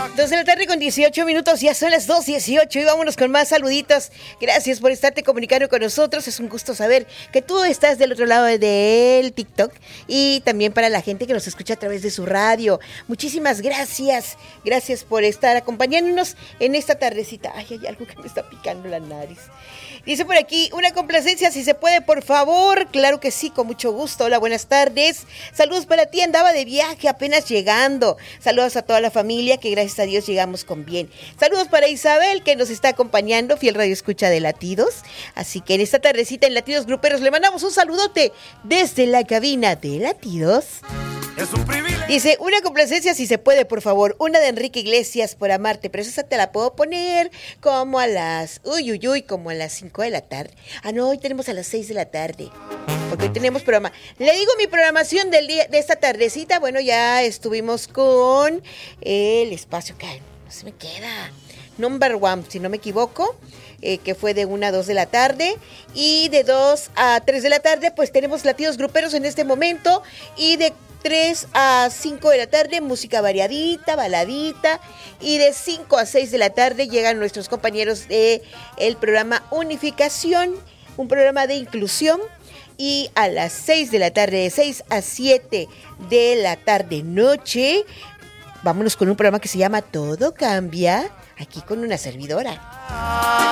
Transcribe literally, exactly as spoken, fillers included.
dos de la tarde con dieciocho minutos, ya son las dos dieciocho y vámonos con más saluditos. Gracias por estarte comunicando con nosotros. Es un gusto saber que tú estás del otro lado del TikTok y también para la gente que nos escucha a través de su radio. Muchísimas gracias. Gracias por estar acompañándonos en esta tardecita. Ay, hay algo que me está picando la nariz. Dice por aquí, una complacencia si se puede, por favor. Claro que sí, con mucho gusto. Hola, buenas tardes. Saludos para ti, andaba de viaje apenas llegando. Saludos a toda la familia, que gracias a Dios llegamos con bien. Saludos para Isabel, que nos está acompañando, fiel radio escucha de Latidos. Así que en esta tardecita en Latidos Gruperos le mandamos un saludote desde la cabina de Latidos. Es un privilegio. Dice, una complacencia si se puede, por favor. Una de Enrique Iglesias, Por amarte. Pero esa te la puedo poner como a las... Uy, uy, uy, como a las cinco de la tarde. Ah, no, hoy tenemos a las seis de la tarde. Porque hoy tenemos programa. Le digo mi programación del día, de esta tardecita. Bueno, ya estuvimos con el espacio que no se me queda. Number One, si no me equivoco. Eh, que fue de una a dos de la tarde, y de dos a tres de la tarde, pues tenemos Latidos Gruperos en este momento, y de tres a cinco de la tarde, música variadita, baladita, y de cinco a seis de la tarde llegan nuestros compañeros de el programa Unificación, un programa de inclusión, y a las seis de la tarde, de seis a siete de la tarde noche, vámonos con un programa que se llama Todo Cambia, aquí con una servidora.